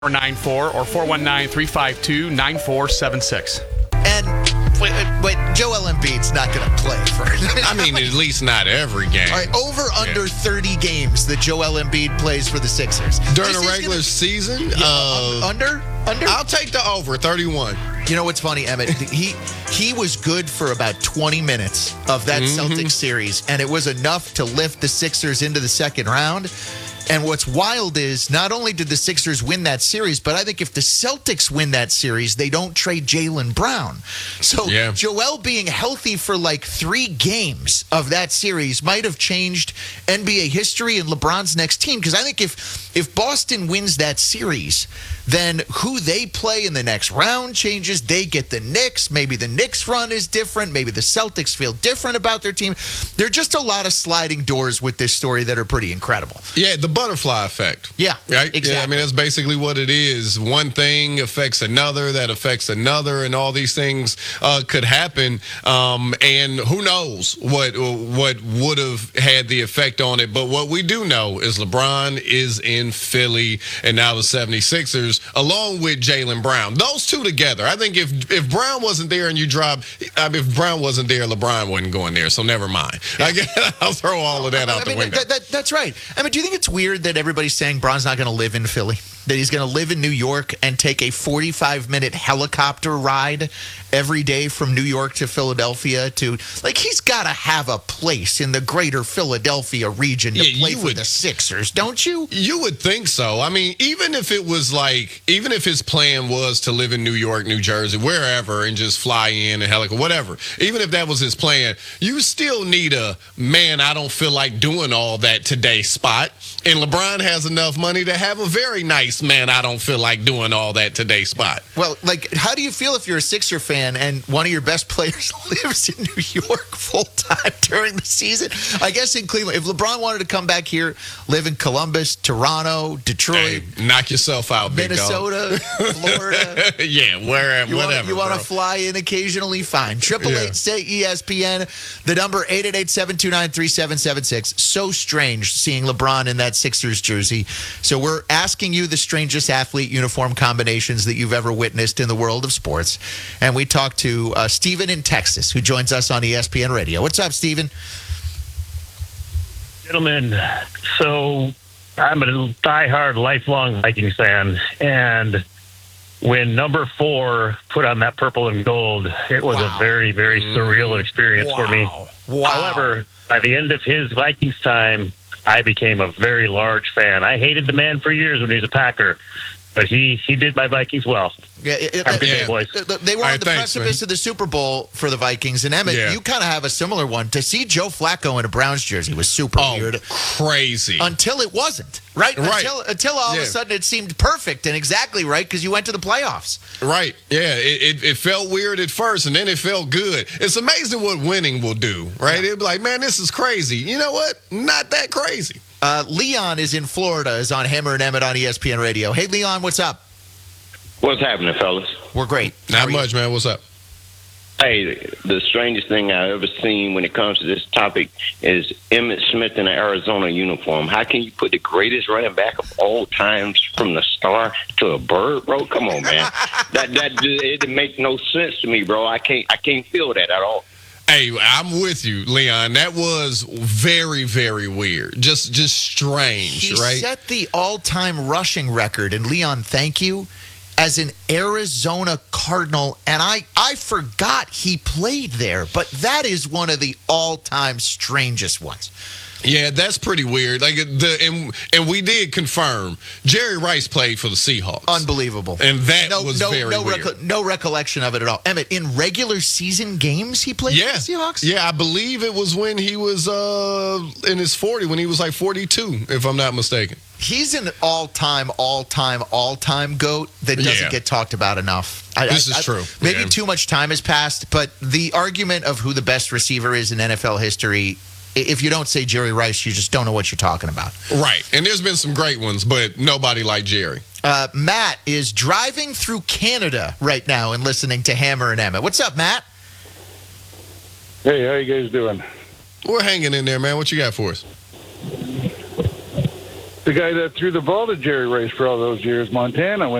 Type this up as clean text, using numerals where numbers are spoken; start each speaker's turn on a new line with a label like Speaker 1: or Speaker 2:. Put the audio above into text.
Speaker 1: 494 or 419-352-9476.
Speaker 2: And but Joel Embiid's not going to play for.
Speaker 3: I mean, at least not every game.
Speaker 2: All right, under 30 games that Joel Embiid plays for the Sixers
Speaker 3: During a regular season?
Speaker 2: Under?
Speaker 3: I'll take the over, 31.
Speaker 2: You know what's funny, Emmett? He was good for about 20 minutes of that Celtics series, and it was enough to lift the Sixers into the second round. And what's wild is not only did the Sixers win that series, but I think if the Celtics win that series, they don't trade Jaylen Brown. So Joel being healthy for like 3 games of that series might have changed NBA history and LeBron's next team. Because I think if Boston wins that series, then who they play in the next round changes. They get the Knicks. Maybe the Knicks run is different. Maybe the Celtics feel different about their team. There are just a lot of sliding doors with this story that are pretty incredible.
Speaker 3: Yeah, the butterfly effect.
Speaker 2: Yeah,
Speaker 3: right?
Speaker 2: Exactly.
Speaker 3: Yeah, I mean, that's basically what it is. One thing affects another, that affects another, and all these things could happen. And who knows what would have had the effect on it. But what we do know is LeBron is in Philly, and now the 76ers, along with Jaylen Brown. Those two together. I think if Brown wasn't there and you drop, if Brown wasn't there, LeBron wasn't going there. So never mind. Yeah. I'll throw all of that out the window.
Speaker 2: That's right. I mean, do you think it's weird that everybody's saying Brown's not going to live in Philly? That he's going to live in New York and take a 45-minute helicopter ride every day from New York to Philadelphia to, like, he's got to have a place in the greater Philadelphia region to play for the Sixers, don't you?
Speaker 3: You would think so. I mean, even if his plan was to live in New York, New Jersey, wherever, and just fly in and helicopter, whatever, even if that was his plan, you still need a, man, I don't feel like doing all that today spot. And LeBron has enough money to have a very nice, man, I don't feel like doing all that today spot.
Speaker 2: Well, like, how do you feel if you're a Sixer fan and one of your best players lives in New York full-time during the season? I guess in Cleveland. If LeBron wanted to come back here, live in Columbus, Toronto, Detroit.
Speaker 3: Hey, knock yourself out,
Speaker 2: Minnesota, Florida.
Speaker 3: Yeah, whatever.
Speaker 2: You want to fly in occasionally? Fine. 888-SAY-ESPN. The number 888-729-3776. So strange seeing LeBron in that Sixers jersey. So we're asking you the strangest athlete uniform combinations that you've ever witnessed in the world of sports. And we talked to Steven in Texas, who joins us on ESPN Radio. What's up, Steven?
Speaker 4: Gentlemen, so I'm a diehard, lifelong Vikings fan, and when number 4 put on that purple and gold, it was a very, very surreal experience for me. However, by the end of his Vikings time, I became a very large fan. I hated the man for years when he was a Packer, but he did my Vikings well. Boys.
Speaker 2: They were on the precipice of the Super Bowl for the Vikings. And Emmett, you kind of have a similar one. To see Joe Flacco in a Browns jersey was super weird.
Speaker 3: Crazy.
Speaker 2: Until it wasn't, right? Until all of a sudden it seemed perfect and exactly right because you went to the playoffs.
Speaker 3: Right. Yeah. It felt weird at first, and then it felt good. It's amazing what winning will do, right? It'd be like, man, this is crazy. You know what? Not that crazy.
Speaker 2: Leon is in Florida, is on Hammer and Emmett on ESPN Radio. Hey, Leon, what's up?
Speaker 5: What's happening, fellas?
Speaker 2: We're great.
Speaker 3: Not much, man. What's up?
Speaker 5: Hey, the strangest thing I've ever seen when it comes to this topic is Emmitt Smith in an Arizona uniform. How can you put the greatest running back of all times from the star to a bird, bro? Come on, man. It makes no sense to me, bro. I can't feel that at all.
Speaker 3: Hey, I'm with you, Leon. That was very, very weird. Just strange, right? He
Speaker 2: set the all-time rushing record, and Leon, thank you, as an Arizona Cardinal, and I forgot he played there, but that is one of the all-time strangest ones.
Speaker 3: Yeah, that's pretty weird. Like and we did confirm Jerry Rice played for the Seahawks.
Speaker 2: Unbelievable.
Speaker 3: And that was very weird.
Speaker 2: No recollection of it at all. Emmett, in regular season games he played for the Seahawks?
Speaker 3: Yeah, I believe it was when he was in his 40s, when he was like 42, if I'm not mistaken.
Speaker 2: He's an all-time GOAT that doesn't get talked about enough.
Speaker 3: This is true.
Speaker 2: Maybe too much time has passed, but the argument of who the best receiver is in NFL history, if you don't say Jerry Rice, you just don't know what you're talking about.
Speaker 3: Right. And there's been some great ones, but nobody like Jerry.
Speaker 2: Matt is driving through Canada right now and listening to Hammer and Emmett. What's up, Matt?
Speaker 6: Hey, how you guys doing?
Speaker 3: We're hanging in there, man. What you got for us?
Speaker 6: The guy that threw the ball to Jerry Rice for all those years, Montana.